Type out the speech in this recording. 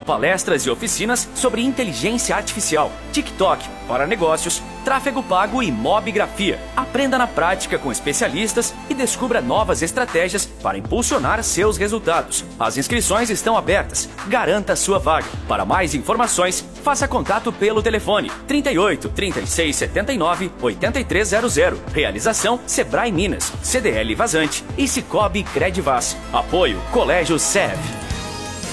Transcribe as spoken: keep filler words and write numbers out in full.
palestras e oficinas sobre inteligência artificial, TikTok para negócios, tráfego pago e mobigrafia. Aprenda na prática com especialistas e descubra novas estratégias para impulsionar seus resultados. As inscrições estão abertas. Garanta sua vaga. Para mais informações, faça contato pelo telefone trinta e oito, trinta e seis, setenta e nove, oitenta e três zero zero. Realização Sebrae Minas, C D L Vazante e Cicobi Credivas. Apoio Colégio S E V.